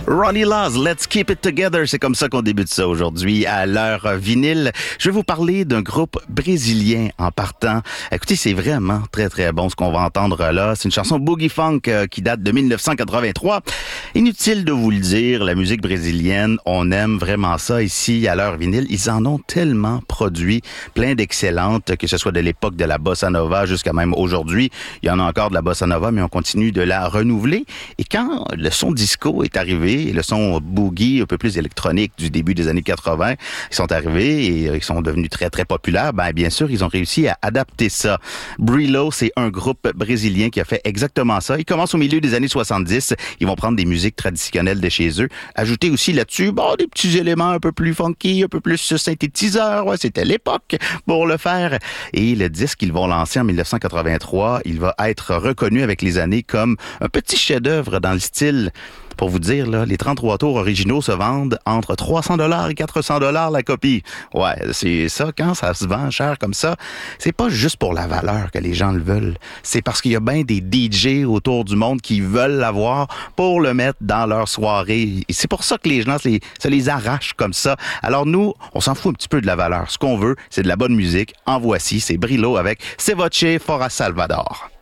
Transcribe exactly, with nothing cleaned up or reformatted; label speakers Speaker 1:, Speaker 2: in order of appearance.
Speaker 1: Ronnie Laws, Let's Keep It Together. C'est comme ça qu'on débute ça aujourd'hui à l'heure vinyle. Je vais vous parler d'un groupe brésilien en partant. Écoutez, c'est vraiment très, très bon ce qu'on va entendre là. C'est une chanson Boogie Funk euh, qui date de dix-neuf cent quatre-vingt-trois. Inutile de vous le dire, la musique brésilienne, on aime vraiment ça ici à l'heure vinyle. Ils en ont tellement produit, plein d'excellentes, que ce soit de l'époque de la bossa nova jusqu'à même aujourd'hui. Il y en a encore de la bossa nova, mais on continue de la renouveler. Et quand le son disco est arrivé, le son boogie un peu plus électronique du début des années quatre-vingts, ils sont arrivés et ils sont devenus très, très populaires. Ben, bien sûr, ils ont réussi à adapter ça. Brilo, c'est un groupe brésilien qui a fait exactement ça. Ils commencent au milieu des années soixante-dix. Ils vont prendre des musiques traditionnelles de chez eux. Ajouter aussi là-dessus, bon, des petits éléments un peu plus funky, un peu plus synthétiseurs. Ouais, c'était l'époque pour le faire. Et le disque qu'ils vont lancer en dix-neuf cent quatre-vingt-trois, il va être reconnu avec les années comme un petit chef-d'œuvre dans le style. Pour vous dire, là, les trente-trois tours originaux se vendent entre trois cents dollars et quatre cents dollars la copie. Ouais, c'est ça, quand ça se vend cher comme ça, c'est pas juste pour la valeur que les gens le veulent. C'est parce qu'il y a bien des D J autour du monde qui veulent l'avoir pour le mettre dans leur soirée. Et c'est pour ça que les gens se les, se les arrachent comme ça. Alors nous, on s'en fout un petit peu de la valeur. Ce qu'on veut, c'est de la bonne musique. En voici, c'est Brilo avec Se Voce Fora Salvador.